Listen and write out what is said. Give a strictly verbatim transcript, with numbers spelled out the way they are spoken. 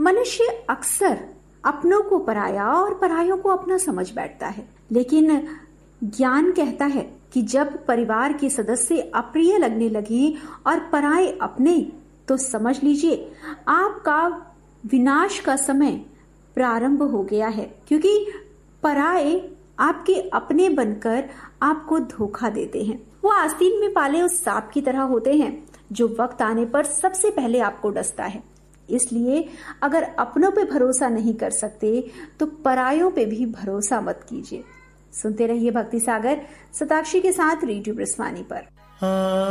मनुष्य अक्सर अपनों को पराया और परायों को अपना समझ बैठता है, लेकिन ज्ञान कहता है कि जब परिवार के सदस्य अप्रिय लगने लगे और पराये अपने, तो समझ लीजिए आपका विनाश का समय प्रारंभ हो गया है, क्योंकि पराये आपके अपने बनकर आपको धोखा देते हैं। वो आस्तीन में पाले उस सांप की तरह होते हैं जो वक्त आने पर सबसे पहले आपको डसता है। इसलिए अगर अपनों पे भरोसा नहीं कर सकते तो परायों पे भी भरोसा मत कीजिए। सुनते रहिए भक्ति सागर सताक्षी के साथ रेडियो ब्रस्वानी पर।